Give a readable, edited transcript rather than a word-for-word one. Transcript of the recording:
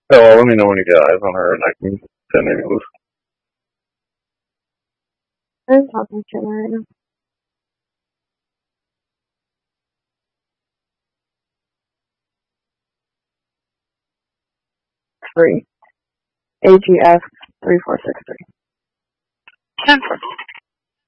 Oh, well, let me know when you get eyes on her and I can send her those. I'm talking to her right now. Three. AGF 3463.